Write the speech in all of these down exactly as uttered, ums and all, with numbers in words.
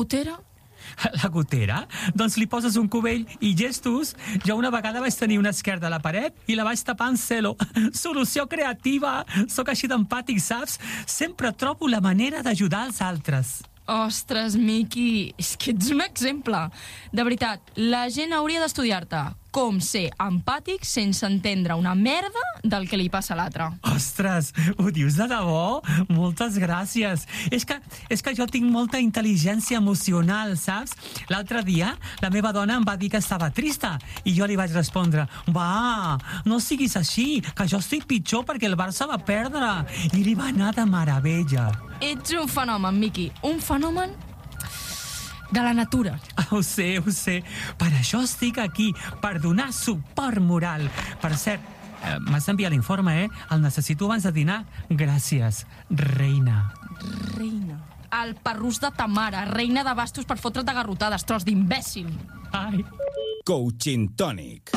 gotera? La gotera? Doncs li poses un cubell i gestos. Jo una vegada vaig tenir una esquerda a la paret i la vaig tapar amb celo. Solució creativa! Sóc així d'empàtic, saps? Sempre trobo la manera d'ajudar els altres. Ostres, Miqui, és que ets un exemple. De veritat, la gent hauria d'estudiar-te com ser empàtic sense entendre una merda del que li passa a l'altre. Ostres, ho dius de debò? Moltes gràcies. És que, és que jo tinc molta intel·ligència emocional, saps? L'altre dia, la meva dona em va dir que estava trista i jo li vaig respondre: va, no siguis així, que jo estic pitjor perquè el Barça va perdre. I li va anar de meravella. Ets un fenomen, Miqui, un fenomen de la natura. Ho sé, ho sé. Per això estic aquí, per donar suport moral. Per cert, eh, m'has d'enviar l'informe, eh? El necessito abans de dinar. Gràcies, reina. Reina. El perrús de ta mare, reina de bastos per fotre't de garrotades, tros d'imbècil. Ai. Coaching Tònic.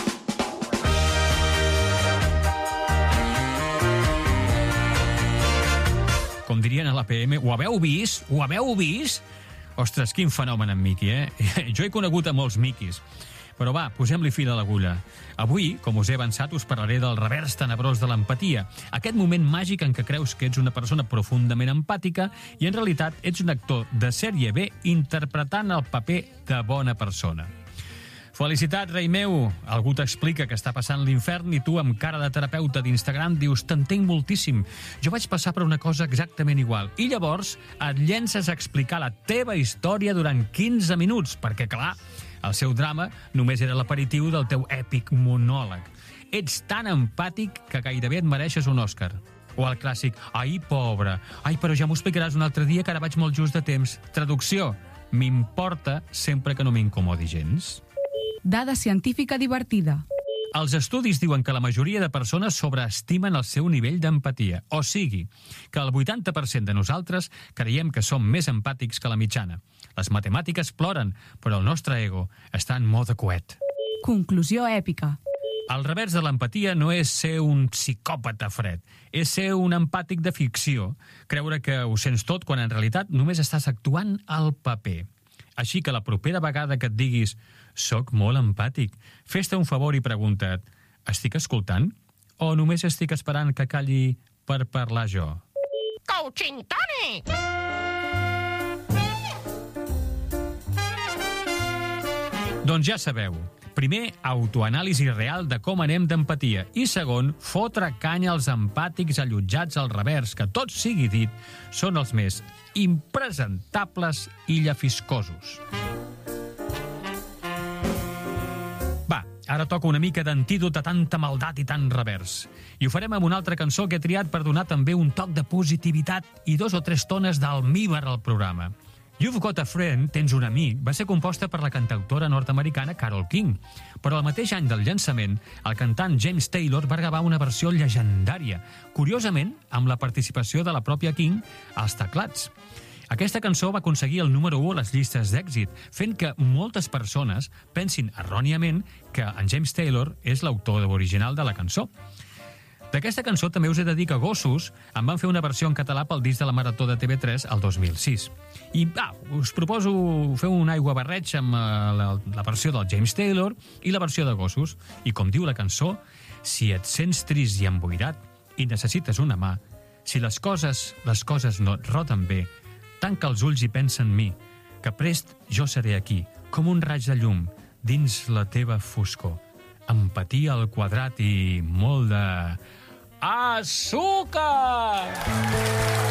Com dirien a l'A P M, ho haveu vist? Ho haveu vist? Ostres, quin fenomen en Miqui, eh? Jo he conegut a molts Miquis. Però va, posem-li fil a l'agulla. Avui, com us he avançat, us parlaré del revers tenebrós de l'empatia. Aquest moment màgic en què creus que ets una persona profundament empàtica i en realitat ets un actor de sèrie B interpretant el paper de bona persona. Felicitat, rei meu! Algú t'explica que està passant l'infern i tu, amb cara de terapeuta d'Instagram, dius: t'entenc moltíssim. Jo vaig passar per una cosa exactament igual. I llavors et llences a explicar la teva història durant quinze minuts, perquè, clar, el seu drama només era l'aperitiu del teu èpic monòleg. Ets tan empàtic que gairebé et mereixes un Òscar. O el clàssic: ai, pobre, ai, però ja m'ho explicaràs un altre dia, que ara vaig molt just de temps. Traducció: m'importa sempre que no m'incomodi gens. Dada científica divertida. Els estudis diuen que la majoria de persones sobreestimen el seu nivell d'empatia. O sigui, que el vuitanta per cent de nosaltres creiem que som més empàtics que la mitjana. Les matemàtiques ploren, però el nostre ego està en mode coet. Conclusió èpica. El revers de l'empatia no és ser un psicòpata fred, és ser un empàtic de ficció, creure que ho sents tot quan en realitat només estàs actuant al paper. Així que la propera vegada que et diguis «soc molt empàtic», fes-te un favor i pregunta't: estic escoltant? O només estic esperant que calli per parlar jo? Coaching Tònic! Doncs ja sabeu, primer, autoanàlisi real de com anem d'empatia i segon, fotre canya als empàtics allotjats al revers, que tot sigui dit, són els més impresentables i llafiscosos. Va, ara toca una mica d'antídot a tanta maldat i tant revers. I ho farem amb una altra cançó que he triat per donar també un toc de positivitat i dos o tres tones d'almíbar al programa. You've Got a Friend, Tens un amic, va ser composta per la cantautora nord-americana Carole King, però el mateix any del llançament, el cantant James Taylor va gravar una versió llegendària, curiosament amb la participació de la pròpia King als teclats. Aquesta cançó va aconseguir el número u a les llistes d'èxit, fent que moltes persones pensin erròniament que en James Taylor és l'autor original de la cançó. D'aquesta cançó també us he de dir que Gossos en van fer una versió en català pel disc de la Marató de T V tres el dos mil sis. I ah, us proposo fer un aigua barreig amb la, la versió del James Taylor i la versió de Gossos. I com diu la cançó, si et sents trist i emboirat i necessites una mà, si les coses, les coses no et roden bé, tanca els ulls i pensa en mi, que prest jo seré aquí, com un raig de llum, dins la teva foscor. Empatia al quadrat i molt de... Azúcar!